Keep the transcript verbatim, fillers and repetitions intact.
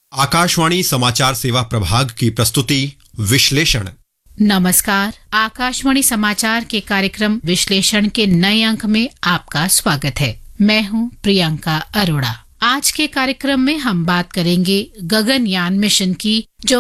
आकाशवाणी समाचार सेवा प्रभाग की प्रस्तुति विश्लेषण। नमस्कार, आकाशवाणी समाचार के कार्यक्रम विश्लेषण के नए अंक में आपका स्वागत है। मैं हूं प्रियंका अरोड़ा। आज के कार्यक्रम में हम बात करेंगे गगनयान मिशन की, जो